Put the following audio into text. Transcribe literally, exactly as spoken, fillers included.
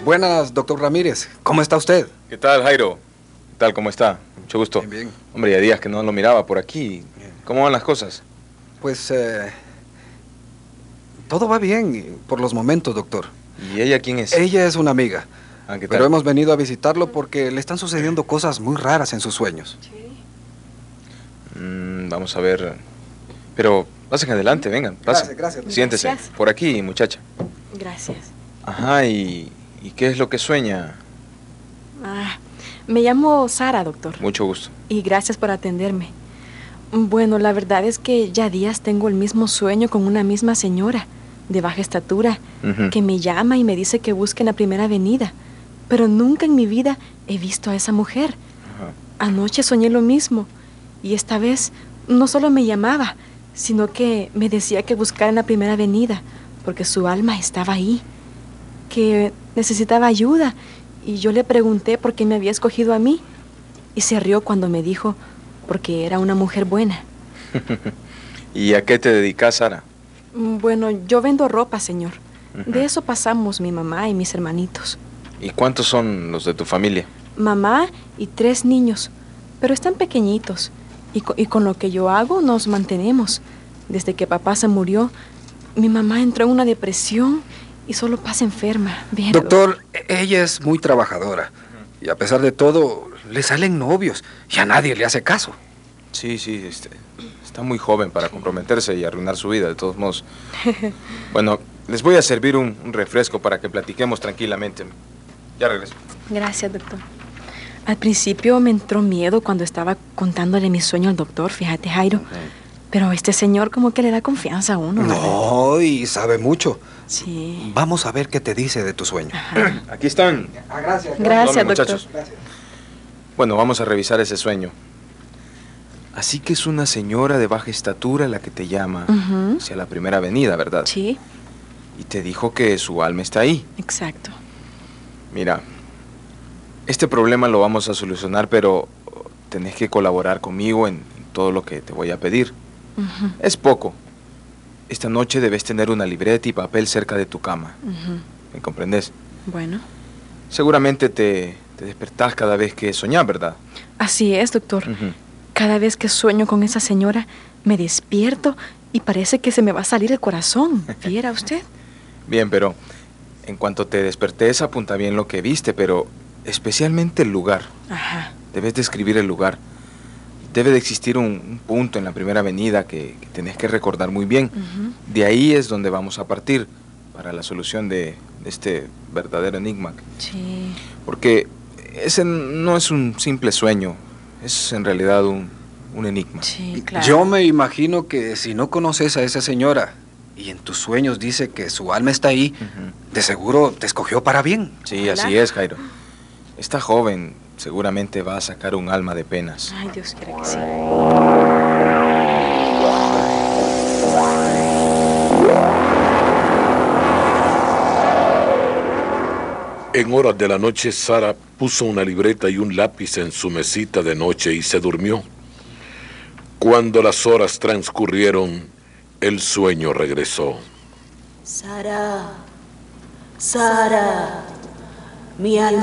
Buenas, doctor Ramírez. ¿Cómo está usted? ¿Qué tal, Jairo? ¿Qué tal? ¿Cómo está? Mucho gusto. Bien, bien. Hombre, ya días que no lo miraba por aquí. ¿Cómo van las cosas? Pues, eh, todo va bien por los momentos, doctor. ¿Y ella quién es? Ella es una amiga. Ah, ¿qué tal? Pero hemos venido a visitarlo porque le están sucediendo cosas muy raras en sus sueños. Mm, vamos a ver. Pero pasen adelante, vengan. Pasen. Gracias, gracias. Siéntese. Gracias. Por aquí, muchacha. Gracias. Ajá, ¿y, ¿y qué es lo que sueña? Ah, me llamo Sara, doctor. Mucho gusto. Y gracias por atenderme. Bueno, la verdad es que ya días tengo el mismo sueño con una misma señora de baja estatura Ujú. que me llama y me dice que busque en la primera avenida. Pero nunca en mi vida he visto a esa mujer. Ajá. Anoche soñé lo mismo. Y esta vez no solo me llamaba, sino que me decía que buscara en la primera avenida, porque su alma estaba ahí, que necesitaba ayuda. Y yo le pregunté por qué me había escogido a mí. Y se rió cuando me dijo, porque era una mujer buena. ¿Y a qué te dedicas, Sara? Bueno, yo vendo ropa, señor. Ujú. De eso pasamos mi mamá y mis hermanitos. ¿Y cuántos son los de tu familia? Mamá y tres niños, pero están pequeñitos. Y, co- y con lo que yo hago nos mantenemos. Desde que papá se murió, mi mamá entró en una depresión y solo pasa enferma. Bien, Doctor, ella es muy trabajadora. Y a pesar de todo, le salen novios y a nadie le hace caso. Sí, sí, este, está muy joven para comprometerse y arruinar su vida, de todos modos. Bueno, les voy a servir un, un refresco para que platiquemos tranquilamente. Ya regreso. Gracias, doctor. Al principio me entró miedo cuando estaba contándole mi sueño al doctor, fíjate, Jairo. Pero este señor como que le da confianza a uno, ¿verdad? No, y sabe mucho. Sí. Vamos a ver qué te dice de tu sueño. Ajá. Aquí están. Ah, gracias. Gracias, Tome, doctor. muchachos. Bueno, vamos a revisar ese sueño. Así que es una señora de baja estatura la que te llama Ujú. hacia la primera avenida, ¿verdad? Sí, Y te dijo que su alma está ahí. exacto. Mira, este problema lo vamos a solucionar, pero tenés que colaborar conmigo en todo lo que te voy a pedir. Ujú, Es poco. Esta noche debes tener una libreta y papel cerca de tu cama. ujú. ¿Me comprendes? Bueno, Seguramente te, te despertás cada vez que soñás, ¿verdad? así es, doctor. Ujú. Cada vez que sueño con esa señora, me despierto y parece que se me va a salir el corazón. ¿Viera usted? Bien, pero en cuanto te despertés, apunta bien lo que viste, pero especialmente el lugar. Ajá. Debes describir el lugar. Debe de existir un, un punto en la primera avenida que, que tenés que recordar muy bien. Ujú. De ahí es donde vamos a partir para la solución de, de este verdadero enigma. Sí. Porque ese no es un simple sueño, es en realidad un, un enigma. Sí, claro. Yo me imagino que si no conoces a esa señora y en tus sueños dice que su alma está ahí, Ujú. de seguro te escogió para bien. Sí, Ojalá. así es, Jairo. Esta joven seguramente va a sacar un alma de penas. Ay, Dios quiere que sí. En horas de la noche, Sara puso una libreta y un lápiz en su mesita de noche y se durmió. Cuando las horas transcurrieron, el sueño regresó. Sara, Sara, mi alma.